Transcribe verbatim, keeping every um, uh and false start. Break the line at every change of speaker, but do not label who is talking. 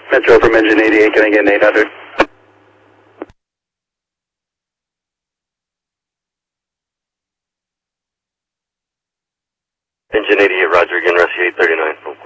Metro from engine eighty-eight, can I get an eight hundred? Engine eighty-eight, roger, again, rescue eight thirty-nine.